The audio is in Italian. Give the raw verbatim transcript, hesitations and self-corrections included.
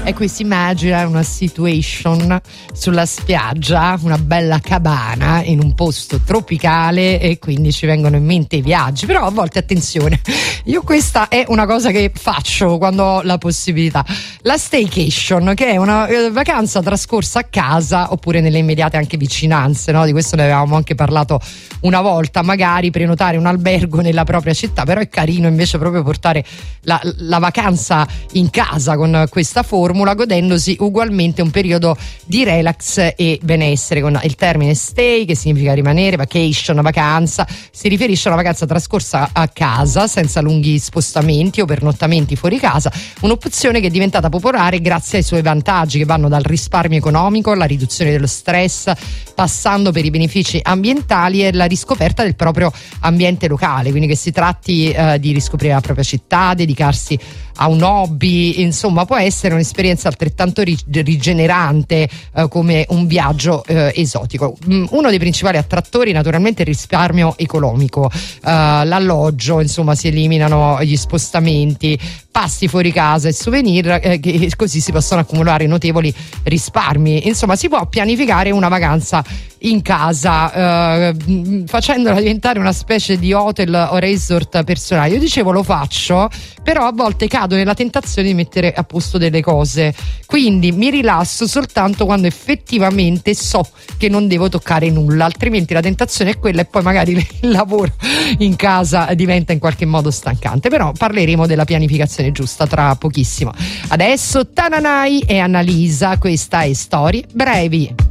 E qui si immagina una situation sulla spiaggia, una bella cabana in un posto tropicale, e quindi ci vengono in mente i viaggi. Però a volte, attenzione, io questa è una cosa che faccio quando ho la possibilità: la staycation, che è una eh, vacanza trascorsa a casa oppure nelle immediate anche vicinanze, no? Di questo ne avevamo anche parlato una volta. Magari prenotare un albergo nella propria città, però è carino invece proprio portare la, la vacanza in casa con questa formula, godendosi ugualmente un periodo di relax e benessere. Con il termine stay, che significa rimanere, vacation, vacanza, si riferisce a una vacanza trascorsa a casa senza lunghi spostamenti o pernottamenti fuori casa, un'opzione che è diventata popolare grazie ai suoi vantaggi, che vanno dal risparmio economico alla riduzione dello stress, passando per i benefici ambientali e la riscoperta del proprio ambiente locale. Quindi che si tratti eh, di riscoprire la propria città, dedicarsi a un hobby, insomma può essere un'esperienza altrettanto ri- rigenerante eh, come un viaggio eh, esotico. Mm, uno dei principali attrattori naturalmente è il risparmio economico, uh, l'alloggio, insomma si eliminano gli spostamenti, pasti fuori casa e souvenir, eh, che così si possono accumulare notevoli risparmi. Insomma si può pianificare una vacanza in casa uh, facendola diventare una specie di hotel o resort personale. Io dicevo lo faccio, però a volte cado nella tentazione di mettere a posto delle cose, quindi mi rilasso soltanto quando effettivamente so che non devo toccare nulla, altrimenti la tentazione è quella e poi magari il lavoro in casa diventa in qualche modo stancante. Però parleremo della pianificazione giusta tra pochissimo. Adesso Tananai e Annalisa, questa è Storie Brevi.